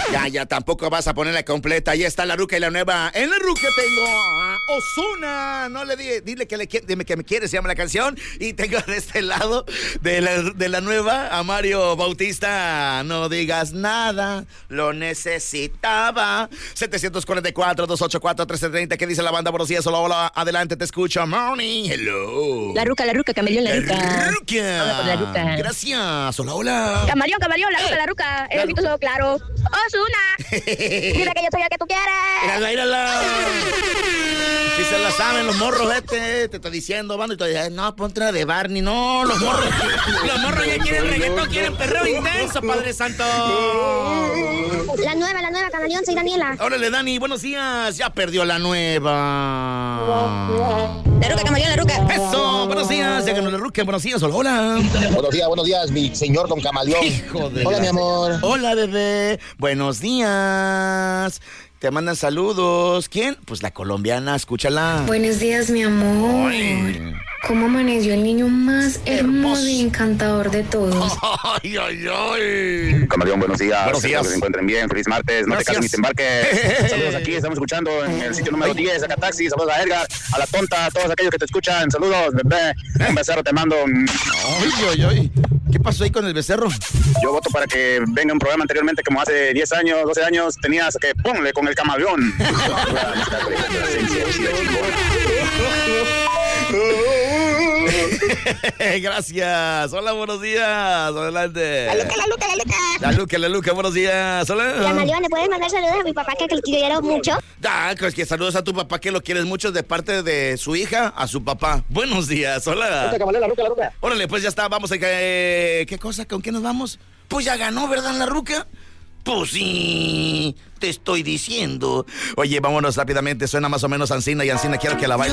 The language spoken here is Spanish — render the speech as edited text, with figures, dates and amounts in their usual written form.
Ya, tampoco vas a ponerla completa. Ahí está la ruca y la nueva. En la ruca tengo a Ozuna. No le dile dime que me quieres, se llama la canción. Y tengo de este lado de la nueva a Mario Bautista. No digas nada, lo necesitaba. 744-284-1330. ¿Qué dice la banda? Buenos días, hola, adelante, te escucho. Morning, hello. La ruca, camaleón, la ruca. La ruca. Gracias, hola. Camaleón, la ruca. El ojito todo claro. Ozuna. Dile que yo soy el que tú quieres. Mírala. Si se la saben los morros, te estoy diciendo, bando, y tú dices, no, ponte una de Barney, no, los morros ya quieren reggaetón, quieren perreo intenso, Padre Santo. La nueva, camaleón, soy Daniela. Órale, Dani, buenos días, ya perdió la nueva. La ruca, camaleón, la ruca. Eso, buenos días, ya ganó la ruca, buenos días, hola. Buenos días, mi señor don Camaleón. Hijo de hola, mi amor. Hola, bebé, buenos días. Te mandan saludos. ¿Quién? Pues la colombiana, escúchala. Buenos días, mi amor. Ay. ¿Cómo amaneció el niño más hermoso y encantador de todos? Ay. Camaleón, buenos días. Buenos días. Espero que se encuentren bien. Feliz martes. No Gracias. te cases ni te embarques. Saludos aquí. Estamos escuchando en el sitio número 10, acá Taxi. Saludos a Edgar, a la tonta, a todos aquellos que te escuchan. Saludos, bebé. Un becerro te mando. Ay. ¿Qué pasó ahí con el becerro? Yo voto para que venga un programa anteriormente, como hace 10 años, 12 años, tenías que ponle con el camaleón. Gracias. Hola, buenos días. Adelante. La Luca, buenos días. Hola. Camaleón, ¿le puedes mandar saludos a mi papá que lo quiero mucho? Pues que saludos a tu papá que lo quieres mucho de parte de su hija a su papá. Buenos días. Hola. La ruca. Órale, pues ya está. Vamos a... ¿Qué cosa? ¿Con qué nos vamos? Pues ya ganó, ¿verdad, la ruca? Pues sí, te estoy diciendo. Oye, vámonos rápidamente. Suena más o menos Ancina y Ancina quiero que la baile.